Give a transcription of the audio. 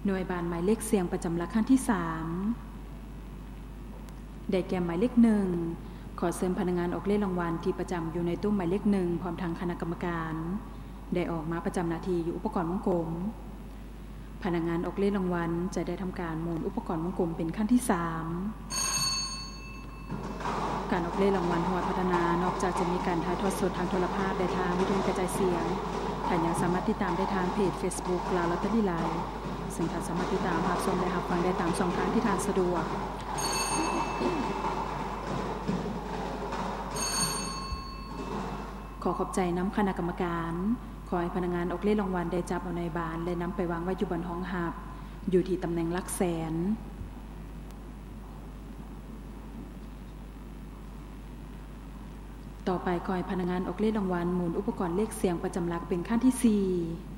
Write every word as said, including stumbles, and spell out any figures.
หน่วยบานหมายเลขเสียงประจำหลักขั้นที่สามได้แก่หมายเลขหนึ่งขอเชิญพนักงานออกเลขรางวัลที่ประจำอยู่ในตู้หมายเลขหนึ่งพร้อมทางคณะกรรมการได้ออกมาประจำหน้าที่อยู่อุปกรณ์วงกลมพนักงานออกเลขรางวัลจะได้ทำการหมุนอุปกรณ์วงกลมเป็นขั้นที่สามการออกเลขรางวัลหอพัฒนานอกจากจะมีการถ่ายทอดสดทางโทรภาพได้ทางวิทยุกระจายเสียงท่านยังสามารถติดตามได้ทางเพจ Facebook ลาวลอตเตอรี่ไลฟ์ซึ่งท่านสามารถติดตามรับชมและรับฟังได้ตามช่องทางที่ท่านสะดวกขอขอบใจน้ำคณะกรรมการขอให้พนักงานออกเลขรางวัลได้จับเอาในบานและนำไปวางไว้อยู่บนห้องหับอยู่ที่ตำแหน่งหลักแสนต่อไปขอให้พนักงานออกเลขรางวัลหมุนอุปกรณ์เลขเสียงประจำหลักเป็นขั้นที่สี่